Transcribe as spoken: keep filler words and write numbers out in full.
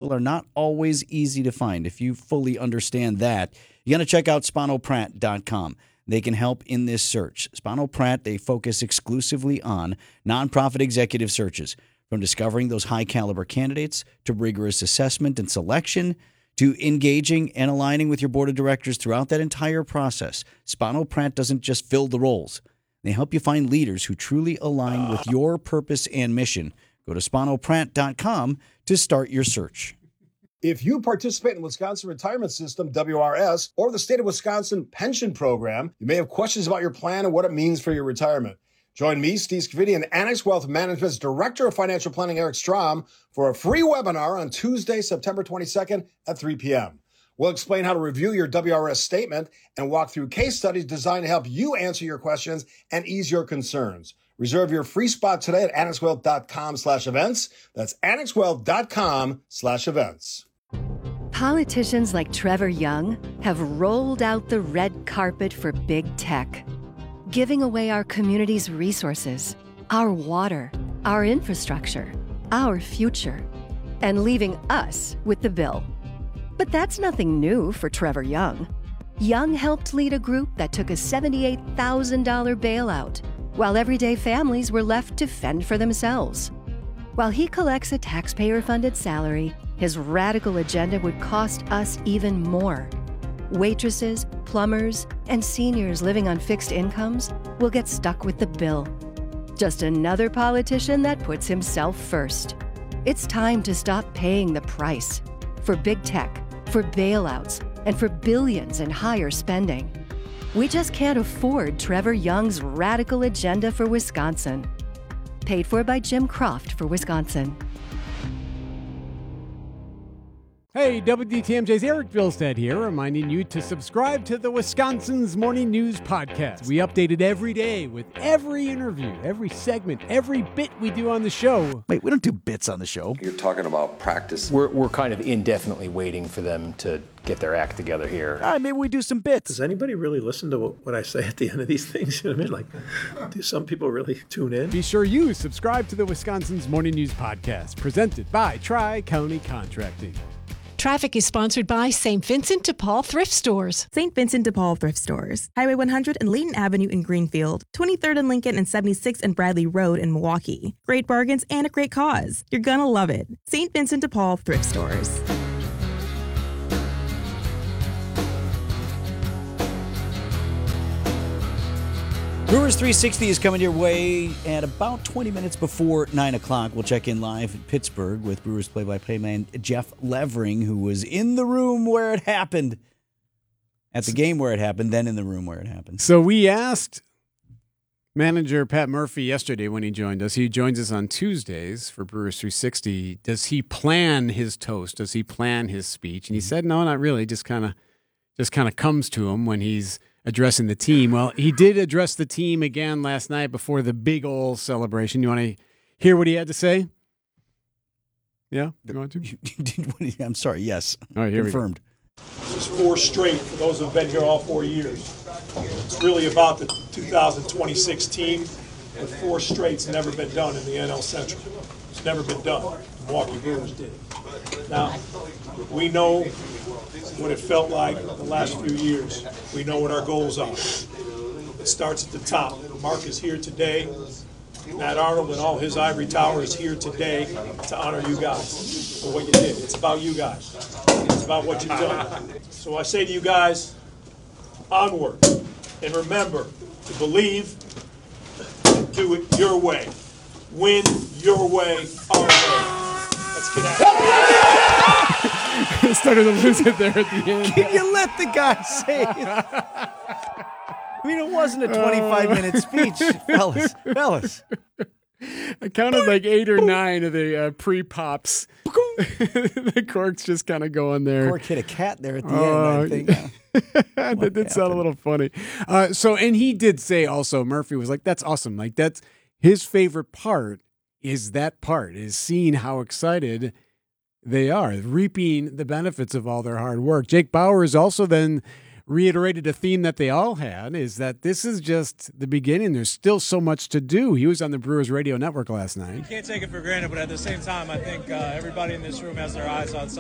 people are not always easy to find. If you fully understand that, you got to check out Spano Pratt dot com. They can help in this search. Spano Pratt, they focus exclusively on nonprofit executive searches, from discovering those high-caliber candidates to rigorous assessment and selection to engaging and aligning with your board of directors throughout that entire process. Spano Pratt doesn't just fill the roles. They help you find leaders who truly align with your purpose and mission. Go to Spano Pratt dot com to start your search. If you participate in the Wisconsin Retirement System, W R S, or the State of Wisconsin Pension Program, you may have questions about your plan and what it means for your retirement. Join me, Steve Scavidi, and Annex Wealth Management's Director of Financial Planning, Eric Strom, for a free webinar on Tuesday, September twenty-second at three p.m. We'll explain how to review your W R S statement and walk through case studies designed to help you answer your questions and ease your concerns. Reserve your free spot today at annexwealth.com slash events. That's annexwealth.com slash events. Politicians like Trevor Young have rolled out the red carpet for big tech, giving away our community's resources, our water, our infrastructure, our future, and leaving us with the bill. But that's nothing new for Trevor Young. Young helped lead a group that took a seventy-eight thousand dollars bailout, while everyday families were left to fend for themselves. While he collects a taxpayer-funded salary, his radical agenda would cost us even more. Waitresses, plumbers, and seniors living on fixed incomes will get stuck with the bill. Just another politician that puts himself first. It's time to stop paying the price for big tech, for bailouts, and for billions in higher spending. We just can't afford Trevor Young's radical agenda for Wisconsin. Paid for by Jim Croft for Wisconsin. Hey, W D T M J's Eric Bilstead here, reminding you to subscribe to the Wisconsin's Morning News Podcast. We update it every day with every interview, every segment, every bit we do on the show. Wait, we don't do bits on the show. You're talking about practice. We're, we're kind of indefinitely waiting for them to get their act together here. All right, maybe we do some bits. Does anybody really listen to what I say at the end of these things? You know what I mean? Like, do some people really tune in? Be sure you subscribe to the Wisconsin's Morning News Podcast, presented by Tri-County Contracting. Traffic is sponsored by Saint Vincent de Paul Thrift Stores. Saint Vincent de Paul Thrift Stores. Highway one hundred and Layton Avenue in Greenfield. twenty-third and Lincoln and seventy-sixth and Bradley Road in Milwaukee. Great bargains and a great cause. You're gonna love it. Saint Vincent de Paul Thrift Stores. Brewers three sixty is coming your way at about twenty minutes before nine o'clock. We'll check in live in Pittsburgh with Brewers play-by-play man Jeff Levering, who was in the room where it happened, at the game where it happened, then in the room where it happened. So we asked manager Pat Murphy yesterday when he joined us. He joins us on Tuesdays for Brewers three sixty. Does he plan his toast? Does he plan his speech? And he said, no, not really. Just kind of just kind of comes to him when he's addressing the team. Well, he did address the team again last night before the big ol' celebration. You want to hear what he had to say? Yeah? You want to? I'm sorry, yes. All right, here Confirmed. We go. This is four straight for those who have been here all four years. It's really about the two thousand twenty-six team, with four straights never been done in the N L Central. It's never been done. The Milwaukee Brewers did. Now, we know what it felt like the last few years. We know what our goals are. It starts at the top. Mark is here today. Matt Arnold and all his ivory tower is here today to honor you guys for what you did. It's about you guys. It's about what you've done. So I say to you guys, onward. And remember to believe and do it your way. Win your way, our way. Let's get at it. Started to lose it there at the end. Can you let the guy say it? I mean, it wasn't a twenty-five minute speech, fellas. Fellas. I counted like eight or nine of the uh, pre-pops. The corks just kind of going there. Cork hit a cat there at the uh, end, I think. that did happened? sound a little funny. Uh, so, and he did say also, Murphy was like, that's awesome. Like, that's his favorite part is that part, is seeing how excited they are, reaping the benefits of all their hard work. Jake Bauer has also then reiterated a theme that they all had, is that this is just the beginning. There's still so much to do. He was on the Brewers Radio Network last night. You can't take it for granted, but at the same time, I think uh, everybody in this room has their eyes on something.